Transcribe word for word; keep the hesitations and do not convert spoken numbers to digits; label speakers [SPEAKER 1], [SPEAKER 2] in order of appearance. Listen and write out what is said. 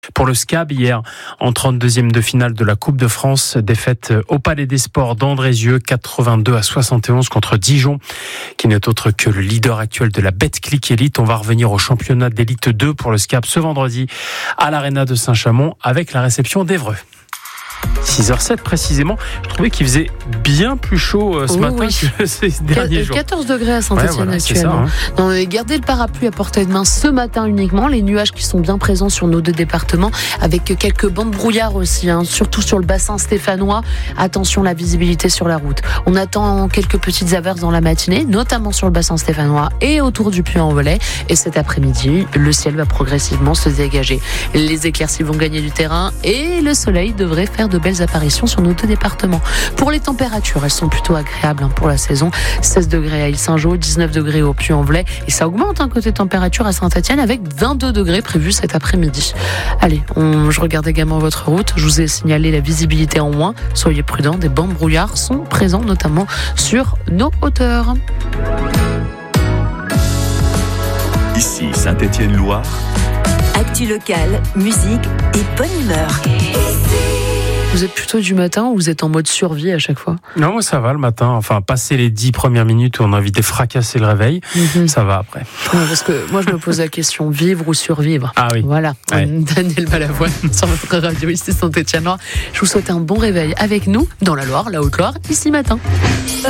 [SPEAKER 1] Pour le S C A B, hier, en trente-deuxième de finale de la Coupe de France, défaite au Palais des Sports d'Andrézieux, quatre-vingt-deux à soixante et onze contre Dijon, qui n'est autre que le leader actuel de la Betclic Elite. On va revenir au championnat d'élite deux pour le S C A B ce vendredi à l'Arena de Saint-Chamond avec la réception d'Évreux. six heures zéro sept précisément, je trouvais qu'il faisait bien plus chaud euh, ce oh, matin oui. que ces derniers jours.
[SPEAKER 2] quatorze degrés à Saint-Etienne ouais, voilà, actuellement. Ça, hein. On avait gardé le parapluie à portée de main ce matin uniquement. Les nuages qui sont bien présents sur nos deux départements, avec quelques bancs de brouillard aussi, hein, surtout sur le bassin stéphanois. Attention, la visibilité sur la route. On attend quelques petites averses dans la matinée, notamment sur le bassin stéphanois et autour du Puy-en-Velay. Et cet après-midi, le ciel va progressivement se dégager. Les éclaircies vont gagner du terrain et le soleil devrait faire de belles apparitions sur nos deux départements. Pour les températures, elles sont plutôt agréables hein, pour la saison. seize degrés à Île-Saint-Jean, dix-neuf degrés au Puy-en-Velay. Et ça augmente hein, côté température à Saint-Etienne avec vingt-deux degrés prévus cet après-midi. Allez, on, je regarde également votre route. Je vous ai signalé la visibilité en moins. Soyez prudents, des bancs de brouillard sont présents notamment sur nos hauteurs.
[SPEAKER 3] Ici Saint-Étienne-Loire.
[SPEAKER 4] Actu locale, musique et bonne humeur.
[SPEAKER 2] Vous êtes plutôt du matin ou vous êtes en mode survie à chaque fois ?
[SPEAKER 1] Non, moi ça va le matin. Enfin, passer les dix premières minutes où on a envie de fracasser le réveil, mm-hmm. ça va après.
[SPEAKER 2] Ouais, parce que moi je me pose la question, vivre ou survivre ?
[SPEAKER 1] Ah oui.
[SPEAKER 2] Voilà,
[SPEAKER 1] ouais.
[SPEAKER 2] Daniel Balavoine sur votre radio ici Saint-Étienne-Loire. Je vous souhaite un bon réveil avec nous dans la Loire, la Haute-Loire, ici matin.